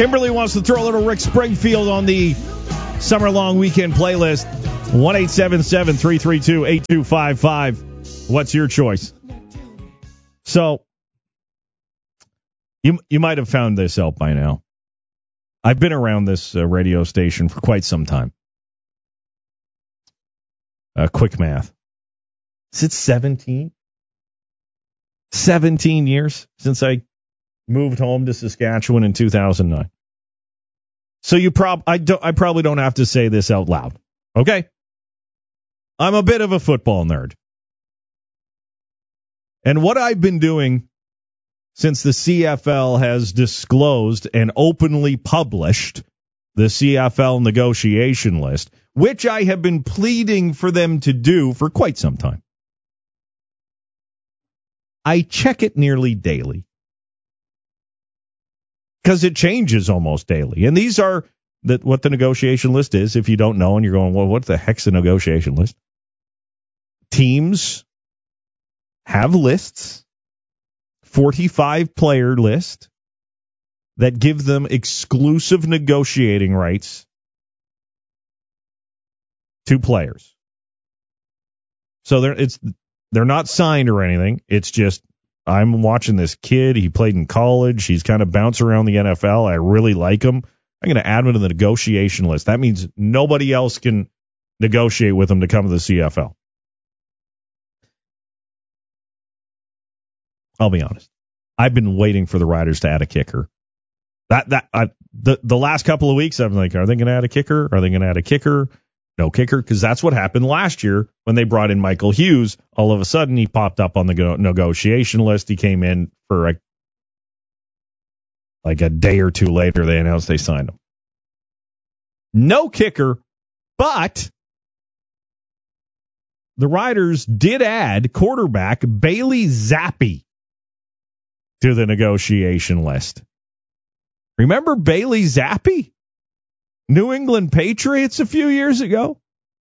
Kimberly wants to throw a little Rick Springfield on the summer-long weekend playlist. 1-877-332-8255. What's your choice? So, you might have found this out by now. I've been around this radio station for quite some time. Quick math. Is it 17? 17 years since I moved home to Saskatchewan in 2009. So I probably don't have to say this out loud. Okay? I'm a bit of a football nerd. And what I've been doing since the CFL has disclosed and openly published the CFL negotiation list, which I have been pleading for them to do for quite some time. I check it nearly daily because it changes almost daily. And these are what the negotiation list is. If you don't know and you're going, well, what the heck's the negotiation list? Teams have lists, 45-player list, that give them exclusive negotiating rights to players. So they're not signed or anything. It's just, I'm watching this kid. He played in college. He's kind of bounced around the NFL. I really like him. I'm going to add him to the negotiation list. That means nobody else can negotiate with him to come to the CFL. I'll be honest. I've been waiting for the Riders to add a kicker. The last couple of weeks, I'm like, are they going to add a kicker? Are they going to add a kicker? No kicker, because that's what happened last year when they brought in Michael Hughes. All of a sudden, he popped up on the negotiation list. He came in for like a day or two later. They announced they signed him. No kicker, but the Riders did add quarterback Bailey Zappi to the negotiation list. Remember Bailey Zappi? New England Patriots a few years ago?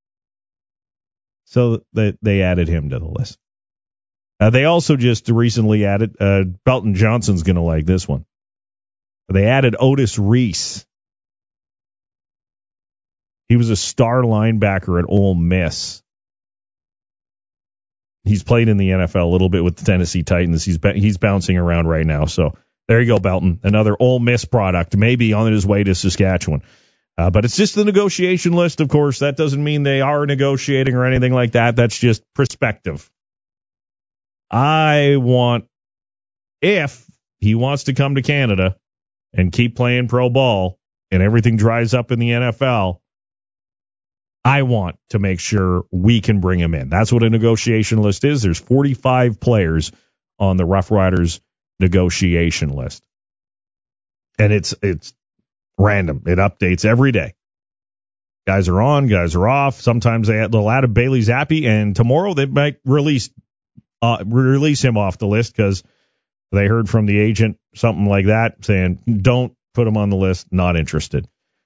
So they added him to the list. They also just recently added, Belton Johnson's going to like this one. They added Otis Reese. He was a star linebacker at Ole Miss. He's played in the NFL a little bit with the Tennessee Titans. He's bouncing around right now. So there you go, Belton. Another Ole Miss product, maybe on his way to Saskatchewan. But it's just the negotiation list, of course. That doesn't mean they are negotiating or anything like that. That's just perspective. If he wants to come to Canada and keep playing pro ball and everything dries up in the NFL, I want to make sure we can bring him in. That's what a negotiation list is. There's 45 players on the Rough Riders negotiation list. And it's random. It updates every day. Guys are on, guys are off. Sometimes they'll add a Bailey Zappi, and tomorrow they might release him off the list because they heard from the agent something like that saying, don't put him on the list, not interested.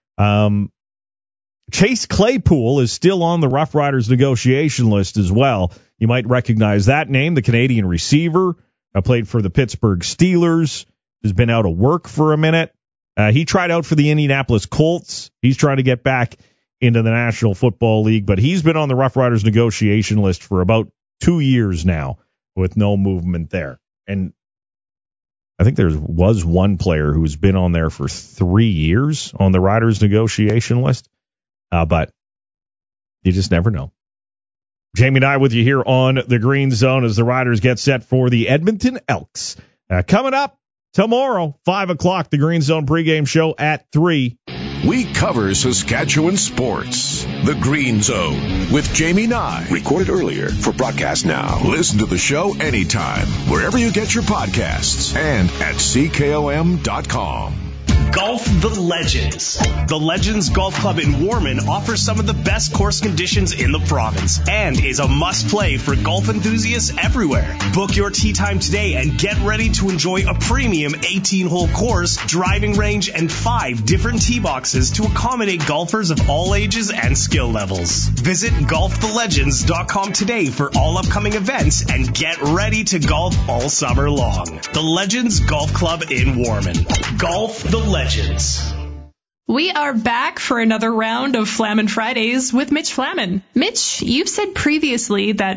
Chase Claypool is still on the Rough Riders negotiation list as well. You might recognize that name, the Canadian receiver. Played for the Pittsburgh Steelers, has been out of work for a minute. He tried out for the Indianapolis Colts. He's trying to get back into the National Football League, but he's been on the Rough Riders negotiation list for about 2 years now with no movement there. And I think there was one player who's been on there for 3 years on the Riders negotiation list, but you just never know. Jamie and I with you here on the Green Zone as the Riders get set for the Edmonton Elks. Coming up tomorrow, 5 o'clock, the Green Zone pregame show at 3. We cover Saskatchewan sports. The Green Zone with Jamie Nye. Recorded earlier for broadcast now. Listen to the show anytime, wherever you get your podcasts and at CKOM.com. Golf the Legends. The Legends Golf Club in Warman offers some of the best course conditions in the province and is a must-play for golf enthusiasts everywhere. Book your tee time today and get ready to enjoy a premium 18-hole course, driving range, and 5 different tee boxes to accommodate golfers of all ages and skill levels. Visit golfthelegends.com today for all upcoming events and get ready to golf all summer long. The Legends Golf Club in Warman. Golf the Legends. legends. We are back for another round of Flamin' Fridays with Mitch Flamin. Mitch, you've said previously that